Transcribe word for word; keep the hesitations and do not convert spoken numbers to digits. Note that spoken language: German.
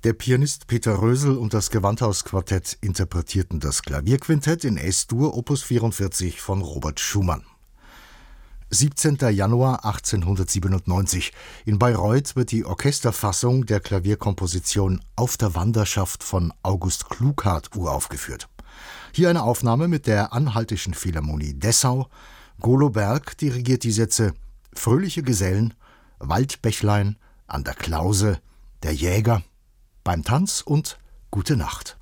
Der Pianist Peter Rösel und das Gewandhaus-Quartett interpretierten das Klavierquintett in Es-Dur Opus vierundvierzig von Robert Schumann. siebzehnter Januar achtzehnhundertsiebenundneunzig. In Bayreuth wird die Orchesterfassung der Klavierkomposition Auf der Wanderschaft von August Klughardt uraufgeführt. Hier eine Aufnahme mit der Anhaltischen Philharmonie Dessau. Golo Berg dirigiert die Sätze Fröhliche Gesellen, Waldbächlein, An der Klause, Der Jäger, Beim Tanz und Gute Nacht.